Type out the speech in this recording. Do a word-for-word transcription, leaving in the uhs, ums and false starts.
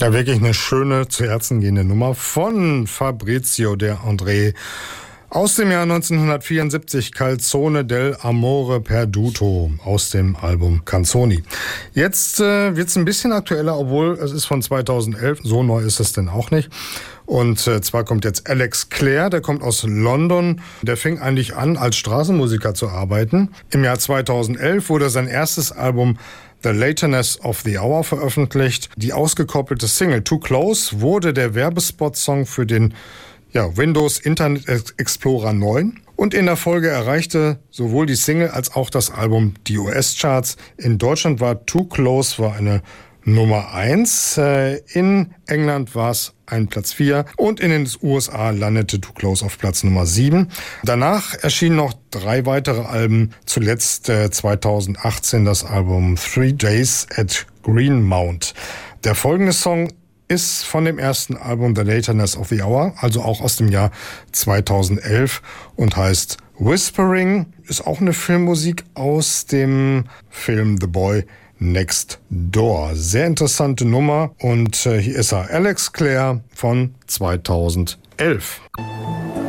Ja, wirklich eine schöne, zu Herzen gehende Nummer von Fabrizio De André aus dem Jahr neunzehnhundertvierundsiebzig, Calzone dell'amore perduto aus dem Album Canzoni. Jetzt äh, wird es ein bisschen aktueller, obwohl es ist von zweitausendelf, so neu ist es denn auch nicht. Und äh, zwar kommt jetzt Alex Clare, der kommt aus London. Der fing eigentlich an, als Straßenmusiker zu arbeiten. Im Jahr zweitausendelf wurde sein erstes Album The Lateness of the Hour veröffentlicht. Die ausgekoppelte Single Too Close wurde der Werbespot-Song für den ja, Windows Internet Explorer neun. Und in der Folge erreichte sowohl die Single als auch das Album die U S-Charts. In Deutschland war Too Close war eine Nummer eins. In England war es ein Platz vier und in den U S A landete Too Close auf Platz Nummer sieben. Danach erschienen noch drei weitere Alben. Zuletzt äh, zweitausendachtzehn das Album Three Days at Greenmount. Der folgende Song ist von dem ersten Album The Lateness of the Hour, also auch aus dem Jahr zweitausendelf und heißt Whispering. Ist auch eine Filmmusik aus dem Film The Boy Next Door. Sehr interessante Nummer und äh, hier ist er, Alex Clare von zweitausendelf.